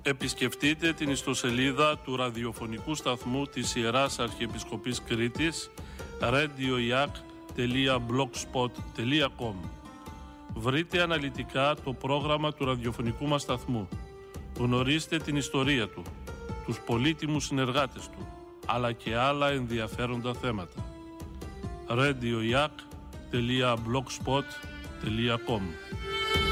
Επισκεφτείτε την ιστοσελίδα του ραδιοφωνικού σταθμού της Ιεράς Αρχιεπισκοπής Κρήτης radioiak.blogspot.com. Βρείτε αναλυτικά το πρόγραμμα του ραδιοφωνικού μας σταθμού. Γνωρίστε την ιστορία του, τους πολύτιμους συνεργάτες του, αλλά και άλλα ενδιαφέροντα θέματα. radioiak.blogspot.com